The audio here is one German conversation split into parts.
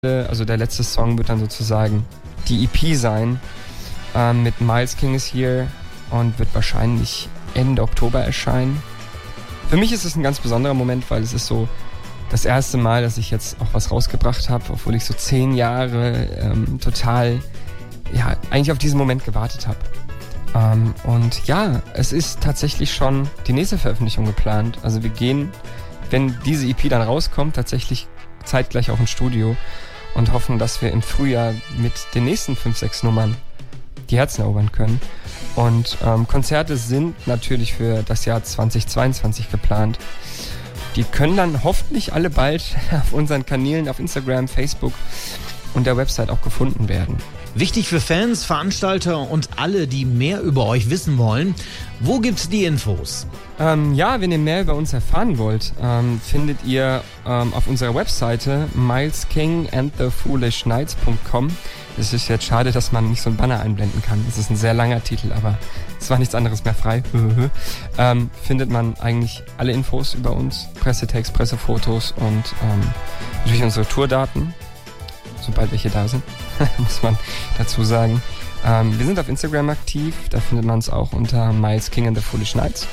Also der letzte Song wird dann sozusagen die EP sein. Mit Miles King is Here und wird wahrscheinlich Ende Oktober erscheinen. Für mich ist es ein ganz besonderer Moment, weil es ist so das erste Mal, dass ich jetzt auch was rausgebracht habe, obwohl ich so 10 Jahre total, ja, eigentlich auf diesen Moment gewartet habe. Und ja, es ist tatsächlich schon die nächste Veröffentlichung geplant. Also wir gehen, wenn diese EP dann rauskommt, tatsächlich zeitgleich auch ins Studio und hoffen, dass wir im Frühjahr mit den nächsten 5, 6 Nummern die Herzen erobern können. Und Konzerte sind natürlich für das Jahr 2022 geplant. Die können dann hoffentlich alle bald auf unseren Kanälen auf Instagram, Facebook und der Website auch gefunden werden. Wichtig für Fans, Veranstalter und alle, die mehr über euch wissen wollen. Wo gibt's die Infos? Ja, wenn ihr mehr über uns erfahren wollt, findet ihr auf unserer Webseite mileskingandthefoolishnights.com. Es ist jetzt schade, dass man nicht so einen Banner einblenden kann. Es ist ein sehr langer Titel, aber es war nichts anderes mehr frei. Findet man eigentlich alle Infos über uns, Pressetext, Pressefotos und natürlich unsere Tourdaten, sobald welche da sind, muss man dazu sagen. Wir sind auf Instagram aktiv, da findet man es auch unter Miles King and the Foolish Knights.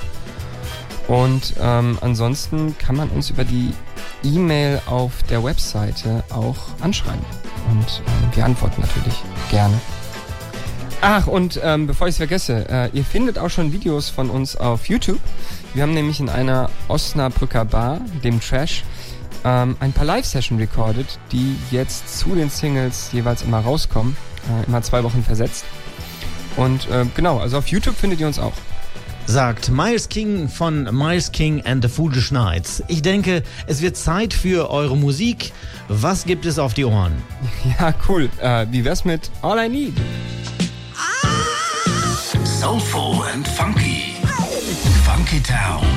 Und ansonsten kann man uns über die E-Mail auf der Webseite auch anschreiben. Und wir antworten natürlich gerne. Ach, und bevor ich es vergesse, ihr findet auch schon Videos von uns auf YouTube. Wir haben nämlich in einer Osnabrücker Bar, dem Trash, ein paar Live-Sessions recorded, die jetzt zu den Singles jeweils immer rauskommen. Immer 2 Wochen versetzt. Und genau, also auf YouTube findet ihr uns auch. Sagt Miles King von Miles King and the Foolish Knights. Ich denke, es wird Zeit für eure Musik. Was gibt es auf die Ohren? Ja, cool. Wie wär's mit All I Need? Soulful and funky. Funky Town.